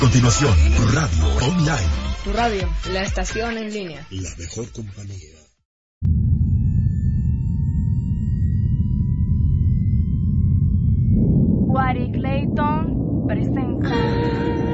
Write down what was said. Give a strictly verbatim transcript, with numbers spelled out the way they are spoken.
Continuación, tu radio online. Tu radio, la estación en línea. La mejor compañía. Wari Clayton presenta